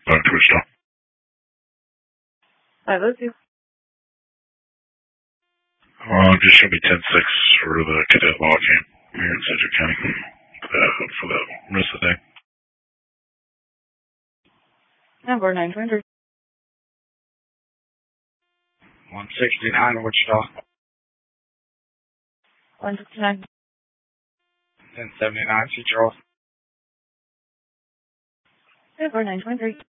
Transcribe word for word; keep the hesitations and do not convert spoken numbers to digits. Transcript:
Uh, Twister. five oh two. Uh, just show me ten six for the cadet law camp here in Sedgwick County uh, for the rest of the day. Number nine twenty. one sixty-nine, Wichita. one sixty-nine. ten seventy-nine, Sea Charles. Number nine twenty-three.